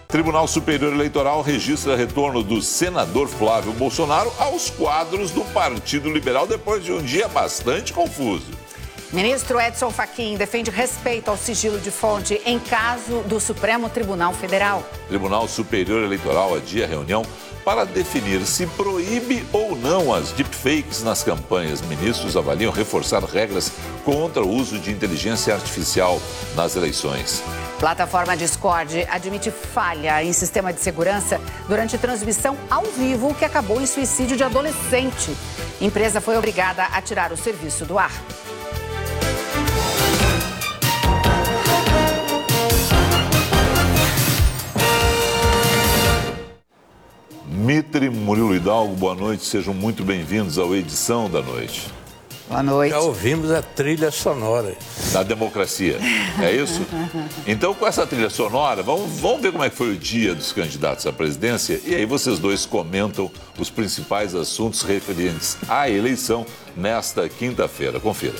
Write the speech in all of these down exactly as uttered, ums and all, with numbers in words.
Tribunal Superior Eleitoral registra retorno do senador Flávio Bolsonaro aos quadros do Partido Liberal depois de um dia bastante confuso. Ministro Edson Fachin defende respeito ao sigilo de fonte em caso do Supremo Tribunal Federal. Tribunal Superior Eleitoral adia a reunião para definir se proíbe ou não as deepfakes nas campanhas. Ministros avaliam reforçar regras contra o uso de inteligência artificial nas eleições. Plataforma Discord admite falha em sistema de segurança durante transmissão ao vivo que acabou em suicídio de adolescente. A empresa foi obrigada a tirar o serviço do ar. Mitre, Murilo Hidalgo, boa noite, sejam muito bem-vindos ao Edição da Noite. Boa noite. Já ouvimos a trilha sonora. Da democracia, é isso? Então, com essa trilha sonora, vamos, vamos ver como é que foi o dia dos candidatos à presidência e aí vocês dois comentam os principais assuntos referentes à eleição nesta quinta-feira. Confira.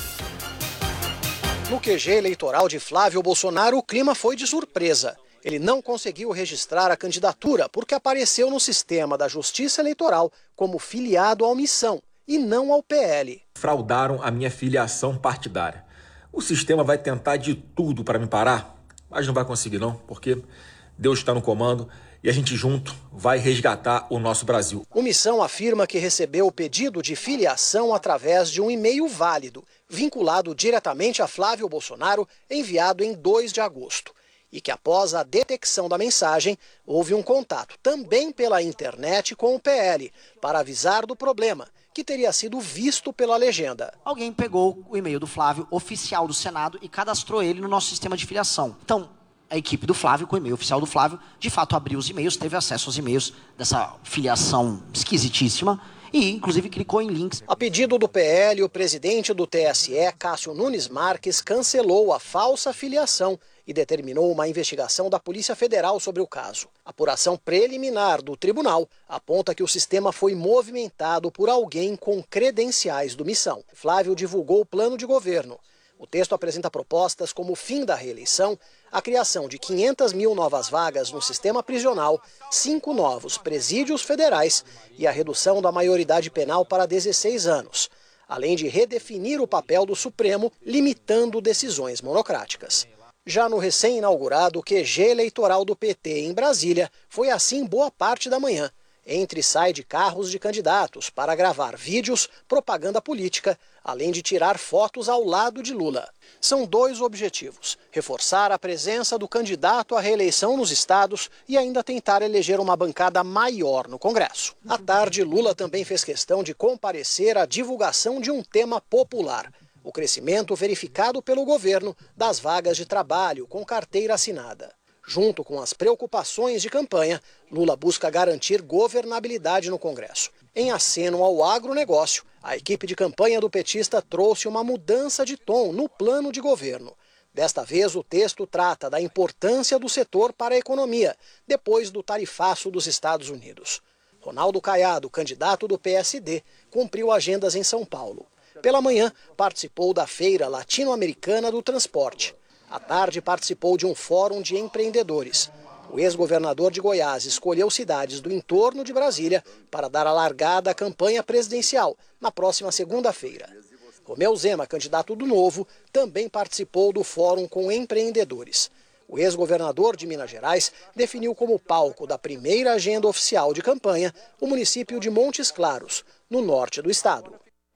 No Q G eleitoral de Flávio Bolsonaro, o clima foi de surpresa. Ele não conseguiu registrar a candidatura porque apareceu no sistema da Justiça Eleitoral como filiado à Missão e não ao P L. Fraudaram a minha filiação partidária. O sistema vai tentar de tudo para me parar, mas não vai conseguir não, porque Deus está no comando e a gente junto vai resgatar o nosso Brasil. O Missão afirma que recebeu o pedido de filiação através de um e-mail válido, vinculado diretamente a Flávio Bolsonaro, enviado em dois de agosto. E que após a detecção da mensagem, houve um contato também pela internet com o P L, para avisar do problema, que teria sido visto pela legenda. Alguém pegou o e-mail do Flávio, oficial do Senado, e cadastrou ele no nosso sistema de filiação. Então, a equipe do Flávio, com o e-mail oficial do Flávio, de fato abriu os e-mails, teve acesso aos e-mails dessa filiação esquisitíssima, e inclusive clicou em links. A pedido do P L, o presidente do T S E, Cássio Nunes Marques, cancelou a falsa filiação e determinou uma investigação da Polícia Federal sobre o caso. A apuração preliminar do tribunal aponta que o sistema foi movimentado por alguém com credenciais do Missão. Flávio divulgou o plano de governo. O texto apresenta propostas como o fim da reeleição, a criação de quinhentas mil novas vagas no sistema prisional, cinco novos presídios federais e a redução da maioridade penal para dezesseis anos, além de redefinir o papel do Supremo, limitando decisões monocráticas. Já no recém-inaugurado Q G eleitoral do P T em Brasília, foi assim boa parte da manhã. Entra e sai de carros de candidatos para gravar vídeos, propaganda política, além de tirar fotos ao lado de Lula. São dois objetivos: reforçar a presença do candidato à reeleição nos estados e ainda tentar eleger uma bancada maior no Congresso. À tarde, Lula também fez questão de comparecer à divulgação de um tema popular: o crescimento verificado pelo governo das vagas de trabalho com carteira assinada. Junto com as preocupações de campanha, Lula busca garantir governabilidade no Congresso. Em aceno ao agronegócio, a equipe de campanha do petista trouxe uma mudança de tom no plano de governo. Desta vez, o texto trata da importância do setor para a economia, depois do tarifaço dos Estados Unidos. Ronaldo Caiado, candidato do P S D, cumpriu agendas em São Paulo. Pela manhã, participou da Feira Latino-Americana do Transporte. À tarde, participou de um fórum de empreendedores. O ex-governador de Goiás escolheu cidades do entorno de Brasília para dar a largada à campanha presidencial na próxima segunda-feira. Romeu Zema, candidato do Novo, também participou do fórum com empreendedores. O ex-governador de Minas Gerais definiu como palco da primeira agenda oficial de campanha o município de Montes Claros, no norte do estado.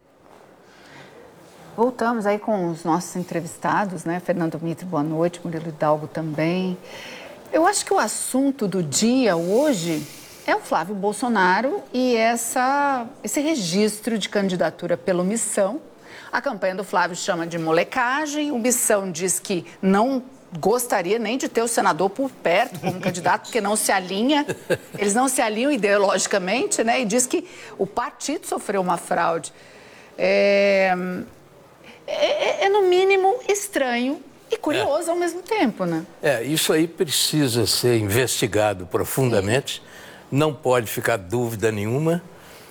Voltamos aí com os nossos entrevistados, né? Fernando Mitre, boa noite, Murilo Hidalgo também. Eu acho que o assunto do dia hoje é o Flávio Bolsonaro e essa, esse registro de candidatura pelo Missão. A campanha do Flávio chama de molecagem, o Missão diz que não gostaria nem de ter o senador por perto como candidato, porque não se alinha, eles não se alinham ideologicamente, né? E diz que o partido sofreu uma fraude. É... É, é, no mínimo, estranho e curioso é. ao mesmo tempo, né? É, isso aí precisa ser investigado profundamente, Sim. não pode ficar dúvida nenhuma,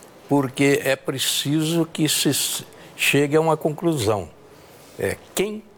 porque é preciso que se chegue a uma conclusão. É, quem